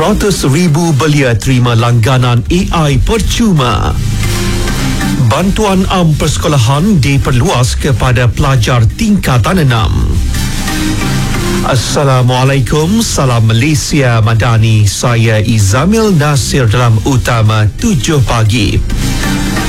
100,000 belia terima langganan AI percuma. Bantuan am persekolahan diperluas kepada pelajar tingkatan 6. Assalamualaikum, salam Malaysia Madani. Saya Izamil Nasir dalam Utama 7 pagi.